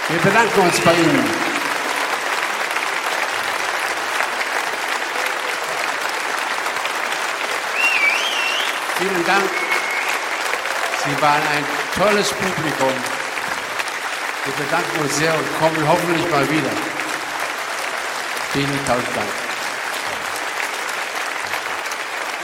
Wir bedanken uns bei Ihnen. Vielen Dank. Sie waren ein tolles Publikum. Wir bedanken uns sehr und kommen hoffentlich mal wieder. Vielen tausend Dank.